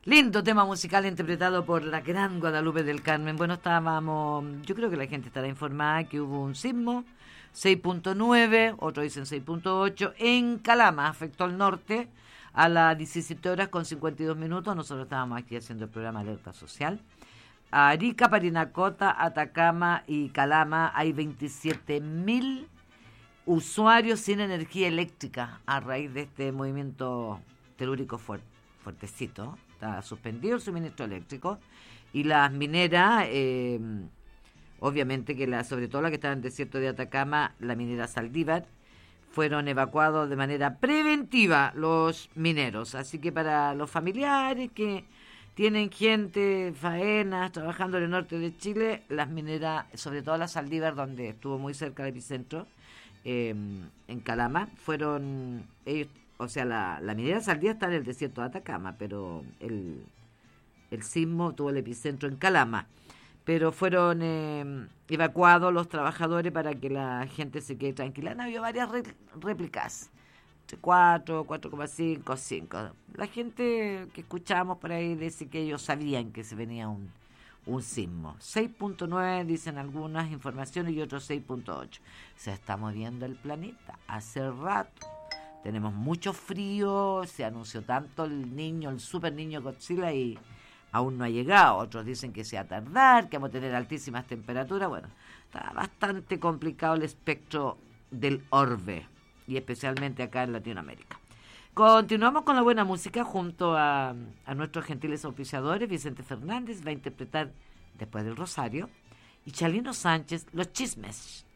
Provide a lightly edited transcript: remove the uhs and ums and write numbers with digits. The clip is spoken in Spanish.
Lindo tema musical interpretado por la gran Guadalupe del Carmen. Bueno, yo creo que la gente estará informada que hubo un sismo 6.9, otros dicen 6.8, en Calama, afectó al norte a las 17 horas con 52 minutos. Nosotros estábamos aquí haciendo el programa Alerta Social. Arica, Parinacota, Atacama y Calama hay 27.000 usuarios sin energía eléctrica a raíz de este movimiento telúrico fuertecito. Está suspendido el suministro eléctrico y las mineras, obviamente que sobre todo la que está en el desierto de Atacama, la minera Saldívar, fueron evacuados de manera preventiva los mineros. Así que para los familiares que tienen gente, faenas, trabajando en el norte de Chile, las mineras, sobre todo la Saldívar, donde estuvo muy cerca del epicentro, en Calama, fueron ellos. O sea, la minera Saldívar está en el desierto de Atacama, pero el sismo tuvo el epicentro en Calama. Pero fueron evacuados los trabajadores para que la gente se quede tranquila. Han habido varias réplicas, 4, 4,5, 5. La gente que escuchábamos por ahí dice que ellos sabían que se venía un sismo. 6.9 dicen algunas informaciones y otros 6.8. Se está moviendo el planeta hace rato. Tenemos mucho frío, se anunció tanto el super niño Godzilla y aún no ha llegado. Otros dicen que se va a tardar, que vamos a tener altísimas temperaturas. Bueno, está bastante complicado el espectro del orbe, y especialmente acá en Latinoamérica. Continuamos con la buena música junto a nuestros gentiles auspiciadores. Vicente Fernández va a interpretar Después del Rosario y Chalino Sánchez Los Chismes.